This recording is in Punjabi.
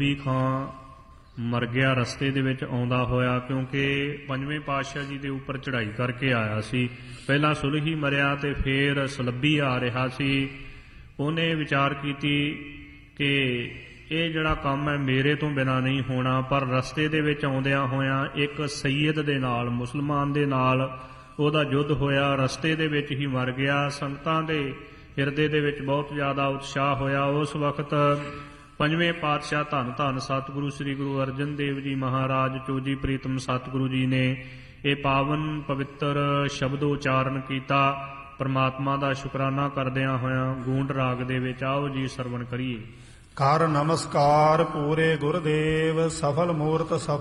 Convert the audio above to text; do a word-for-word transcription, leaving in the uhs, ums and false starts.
ਵੀ ਖਾਂ ਮਰ ਗਿਆ ਰਸਤੇ ਦੇ ਵਿੱਚ ਆਉਂਦਾ ਹੋਇਆ, ਕਿਉਂਕਿ ਪੰਜਵੇਂ ਪਾਤਸ਼ਾਹ ਜੀ ਦੇ ਉੱਪਰ ਚੜ੍ਹਾਈ ਕਰਕੇ ਆਇਆ ਸੀ। ਪਹਿਲਾਂ ਸੁਲਹੀ ਮਰਿਆ ਤੇ ਫੇਰ ਸਲੱਬੀ ਆ ਰਿਹਾ ਸੀ। ਉਹਨੇ ਵਿਚਾਰ ਕੀਤੀ ਕਿ ਇਹ ਜਿਹੜਾ ਕੰਮ ਹੈ ਮੇਰੇ ਤੋਂ ਬਿਨਾਂ ਨਹੀਂ ਹੋਣਾ, ਪਰ ਰਸਤੇ ਦੇ ਵਿੱਚ ਆਉਂਦਿਆਂ ਹੋਇਆਂ ਇੱਕ ਸਈਦ ਦੇ ਨਾਲ, ਮੁਸਲਮਾਨ ਦੇ ਨਾਲ ਉਹਦਾ ਯੁੱਧ ਹੋਇਆ, ਰਸਤੇ ਦੇ ਵਿੱਚ ਹੀ ਮਰ ਗਿਆ। ਸੰਗਤਾਂ ਦੇ ਹਿਰਦੇ ਦੇ ਵਿੱਚ ਬਹੁਤ ਜ਼ਿਆਦਾ ਉਤਸ਼ਾਹ ਹੋਇਆ। ਉਸ ਵਕਤ ਪੰਜਵੇਂ ਪਾਤਸ਼ਾਹ ਧੰਨ ਧੰਨ ਸਤਿਗੁਰੂ ਸ੍ਰੀ ਗੁਰੂ ਅਰਜਨ ਦੇਵ ਜੀ ਮਹਾਰਾਜ ਚੋਜੀ ਪ੍ਰੀਤਮ ਸਤਿਗੁਰੂ ਜੀ ਨੇ ਇਹ ਪਾਵਨ ਪਵਿੱਤਰ ਸ਼ਬਦ ਉਚਾਰਨ ਕੀਤਾ। ਪਰਮਾਤਮਾ ਦਾ ਸ਼ੁਕਰਾਨਾ ਕਰਦਿਆਂ ਹੋਇਆਂ ਗੂੰਡ ਰਾਗ ਦੇ ਵਿੱਚ ਆਓ ਜੀ ਸਰਵਣ ਕਰੀਏ। ਕਰ ਨਮਸਕਾਰ ਪੂਰੇ ਗੁਰਦੇਵ, ਸਫਲ ਮੂਰਤ ਸਫਲ